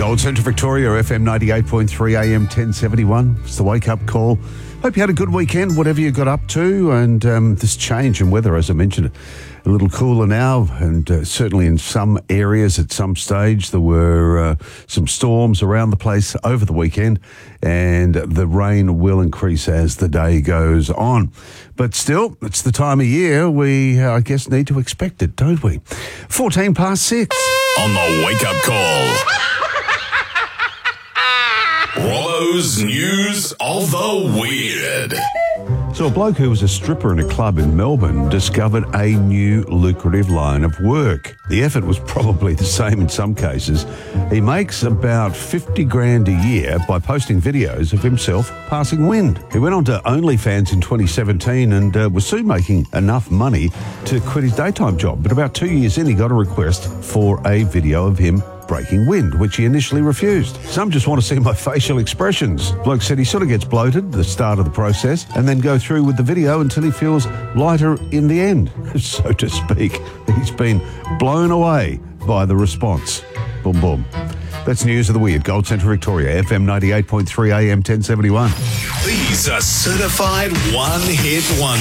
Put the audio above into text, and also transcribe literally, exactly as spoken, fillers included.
Gold Centre Victoria, F M ninety-eight point three, A M ten seventy-one. It's the wake-up call. Hope you had a good weekend, whatever you got up to, and um, this change in weather, as I mentioned, a little cooler now, and uh, certainly in some areas at some stage there were uh, some storms around the place over the weekend, and the rain will increase as the day goes on. But still, it's the time of year we, uh, I guess, need to expect it, don't we? fourteen past six. On the wake-up call. Robbo's News of the Weird. So a bloke who was a stripper in a club in Melbourne discovered a new lucrative line of work. The effort was probably the same in some cases. He makes about fifty grand a year by posting videos of himself passing wind. He went on to OnlyFans in twenty seventeen and uh, was soon making enough money to quit his daytime job. But about two years in, he got a request for a video of him breaking wind, which he initially refused. Some just want to see my facial expressions. Bloke said he sort of gets bloated at the start of the process and then go through with the video until he feels lighter in the end, so to speak. He's been blown away by the response. Boom, boom. That's News of the Weird. Gold Centre Victoria, F M ninety-eight point three, A M ten seventy-one. These are certified one-hit wonders.